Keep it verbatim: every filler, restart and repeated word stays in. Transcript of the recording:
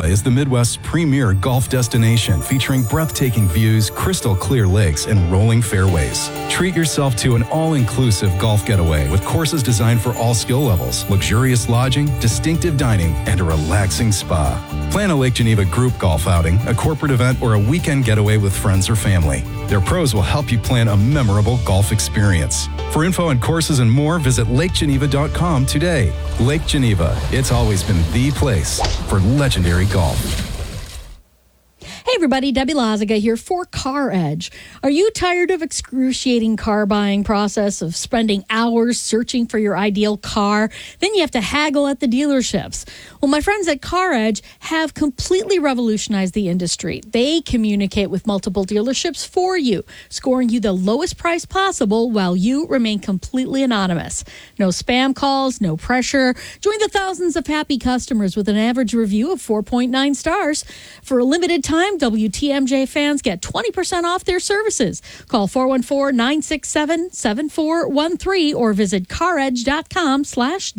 is the Midwest's premier golf destination, featuring breathtaking views, crystal clear lakes, and rolling fairways. Treat yourself to an all-inclusive golf getaway with courses designed for all skill levels, luxurious lodging, distinctive dining, and a relaxing spa. Plan a Lake Geneva group golf outing, a corporate event, or a weekend getaway with friends or family. Their pros will help you plan a memorable golf experience. For info on courses and more, visit lake geneva dot com today. Lake Geneva, it's always been the place for legendary golf. Hey everybody, Debbie Lazaga here for Car Edge. Are you tired of excruciating car buying process of spending hours searching for your ideal car? Then you have to haggle at the dealerships. Well, my friends at Car Edge have completely revolutionized the industry. They communicate with multiple dealerships for you, scoring you the lowest price possible while you remain completely anonymous. No spam calls, no pressure. Join the thousands of happy customers with an average review of four point nine stars. For a limited time, W T M J fans get twenty percent off their services. Call four one four, nine six seven, seven four one three or visit caredge dot com slash